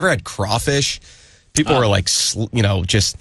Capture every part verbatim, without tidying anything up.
ever had crawfish? People uh, were like, you know, just,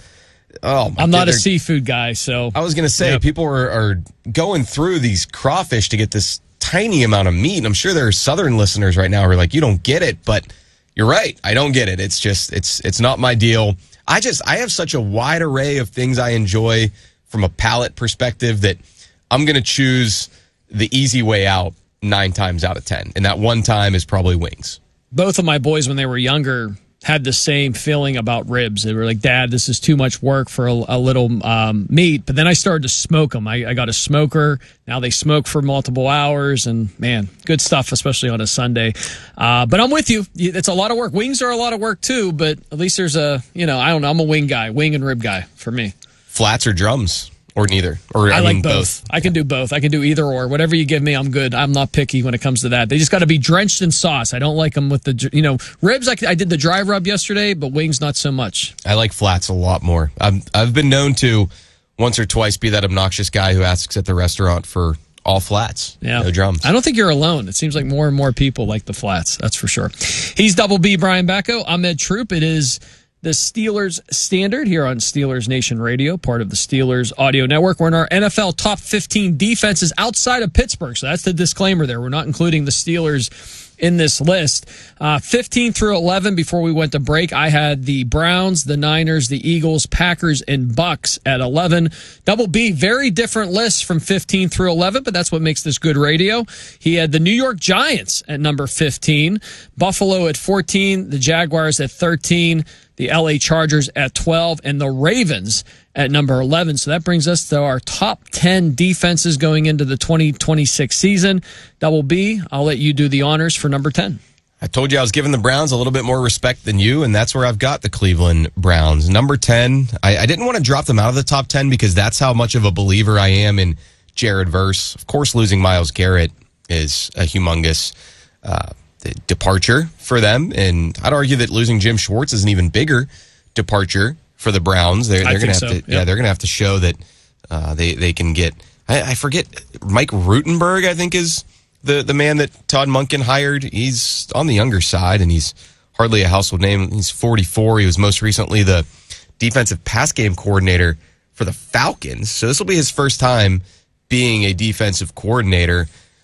oh my I'm not God, a seafood guy, so. I was going to say, yep. people are, are going through these crawfish to get this tiny amount of meat. And I'm sure there are Southern listeners right now who are like, you don't get it, but you're right. I don't get it. It's just, it's it's not my deal. I just, I have such a wide array of things I enjoy from a palate perspective that I'm going to choose the easy way out nine times out of ten. And that one time is probably wings. Both of my boys, when they were younger, had the same feeling about ribs. They were like, Dad, this is too much work for a, a little um, meat. But then I started to smoke them. I, I got a smoker. Now they smoke for multiple hours. And, man, good stuff, especially on a Sunday. Uh, but I'm with you. It's a lot of work. Wings are a lot of work, too. But at least there's a, you know, I don't know. I'm a wing guy, wing and rib guy for me. Flats or drums? Or neither. Or I, I like mean, both. both. I can do both. I can do either or. Whatever you give me, I'm good. I'm not picky when it comes to that. They just got to be drenched in sauce. I don't like them with the, you know, ribs. I, I did the dry rub yesterday, but wings not so much. I like flats a lot more. I've, I've been known to once or twice be that obnoxious guy who asks at the restaurant for all flats. Yeah. No drums. I don't think you're alone. It seems like more and more people like the flats. That's for sure. He's Double B, Brian Bacco. I'm Ed Troop. It is the Steelers Standard here on Steelers Nation Radio, part of the Steelers Audio Network. We're in our N F L top fifteen defenses outside of Pittsburgh. So that's the disclaimer there. We're not including the Steelers in this list. Uh, fifteen through eleven, before we went to break, I had the Browns, the Niners, the Eagles, Packers, and Bucks at eleven. Double B, very different lists from fifteen through eleven, but that's what makes this good radio. He had the New York Giants at number fifteen, Buffalo at fourteen, the Jaguars at thirteen, the L A Chargers at twelve, and the Ravens at number eleven. So that brings us to our top ten defenses going into the twenty twenty-six season. Double B, I'll let you do the honors for number ten. I told you I was giving the Browns a little bit more respect than you, and that's where I've got the Cleveland Browns. Number ten, I, I didn't want to drop them out of the top ten because that's how much of a believer I am in Jared Verse. Of course, losing Myles Garrett is a humongous uh, departure for them, and I'd argue that losing Jim Schwartz is an even bigger departure for the Browns. They're, they're going to have so. to, yep. yeah, they're going to have to show that uh, they they can get. I, I forget Mike Rutenberg, I think, is the the man that Todd Monken hired. He's on the younger side, and he's hardly a household name. He's forty-four. He was most recently the defensive pass game coordinator for the Falcons. So this will be his first time being a defensive coordinator.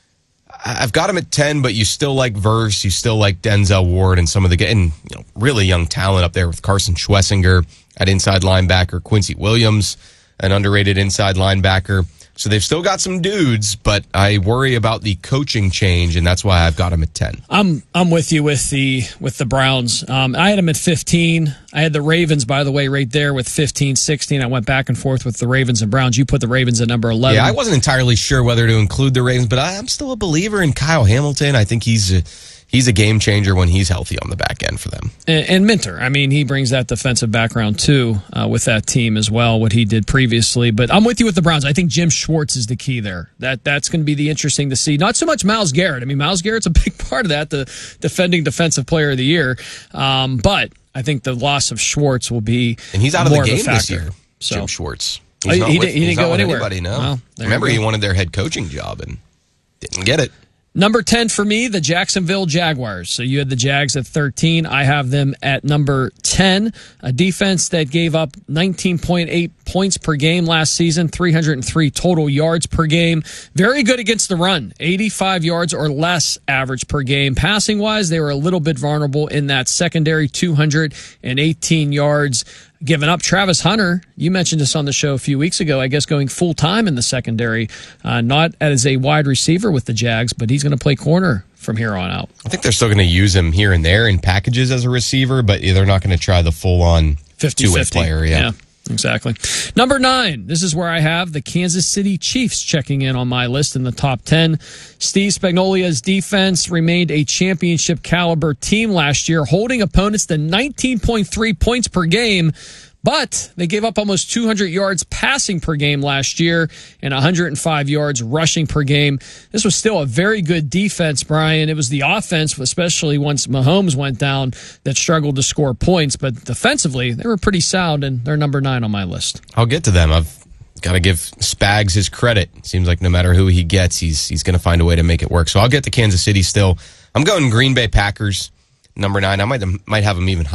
I've got him at ten, but you still like Verse, you still like Denzel Ward, and some of the and you know really young talent up there with Carson Schwessinger at inside linebacker, Quincy Williams, an underrated inside linebacker. So they've still got some dudes, but I worry about the coaching change, and that's why I've got him at ten. I'm I'm with you with the with the Browns. Um, I had them at fifteen. I had the Ravens, by the way, right there with fifteen, sixteen. I went back and forth with the Ravens and Browns. You put the Ravens at number eleven. Yeah, I wasn't entirely sure whether to include the Ravens, but I'm still a believer in Kyle Hamilton. I think he's a, he's a game changer when he's healthy on the back end for them. And, and Minter, I mean, he brings that defensive background too uh, with that team as well, what he did previously. But I'm with you with the Browns. I think Jim Schwartz is the key there. That That's going to be the interesting to see. Not so much Myles Garrett. I mean, Myles Garrett's a big part of that, the defending defensive player of the year. Um, but I think the loss of Schwartz will be and he's out of the game of this year. So, Jim Schwartz. He's he, not he, with, he didn't he's go not anywhere. Anybody, no. Well, Remember, he wanted their head coaching job and didn't get it. Number ten for me, the Jacksonville Jaguars. So you had the Jags at thirteen. I have them at number ten. A defense that gave up nineteen point eight points per game last season, three hundred three total yards per game. Very good against the run, eighty-five yards or less average per game. Passing-wise, they were a little bit vulnerable in that secondary, two hundred eighteen yards given up. Travis Hunter, you mentioned this on the show a few weeks ago, I guess going full-time in the secondary, uh, not as a wide receiver with the Jags, but he's going to play corner from here on out. I think they're still going to use him here and there in packages as a receiver, but they're not going to try the full-on two-way player. Yeah. yeah. Exactly. Number nine, this is where I have the Kansas City Chiefs checking in on my list in the top ten. Steve Spagnuolo's defense remained a championship caliber team last year, holding opponents to nineteen point three points per game. But they gave up almost two hundred yards passing per game last year and one hundred five yards rushing per game. This was still a very good defense, Brian. It was the offense, especially once Mahomes went down, that struggled to score points. But defensively, they were pretty sound, and they're number nine on my list. I'll get to them. I've got to give Spags his credit. Seems like no matter who he gets, he's he's going to find a way to make it work. So I'll get to Kansas City still. I'm going Green Bay Packers. number nine. I might might have him even